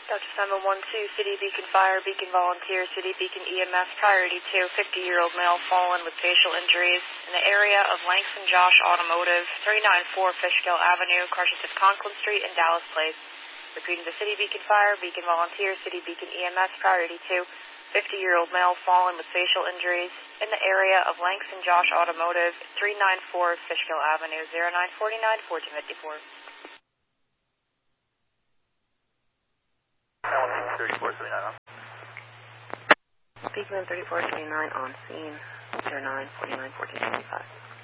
Delta 712, City Beacon Fire, Beacon Volunteer, City Beacon EMS, priority 2, 50-year-old male fallen with facial injuries in the area of Langston Josh Automotive, 394 Fishkill Avenue, Crushington Conklin Street, and Dallas Place. Repeating the City Beacon Fire, Beacon Volunteer, City Beacon EMS, priority 2, 50-year-old male fallen with facial injuries in the area of Langston Josh Automotive, 394 Fishkill Avenue, 0949 1454. 3479 on. Beacon 3429 on scene, 0949 1455.